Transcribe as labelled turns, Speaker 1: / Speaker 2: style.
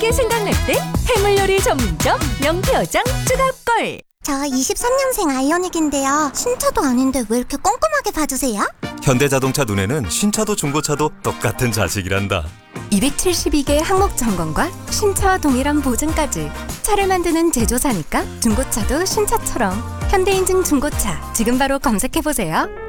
Speaker 1: 게 생각날 때 해물요리 전문점 명태어장 쭈갑걸.
Speaker 2: 저 23년생 아이오닉인데요. 신차도 아닌데 왜 이렇게 꼼꼼하게 봐주세요?
Speaker 3: 현대자동차 눈에는 신차도 중고차도 똑같은 자식이란다.
Speaker 1: 272개 항목 점검과 신차와 동일한 보증까지. 차를 만드는 제조사니까 중고차도 신차처럼. 현대인증 중고차 지금 바로 검색해보세요.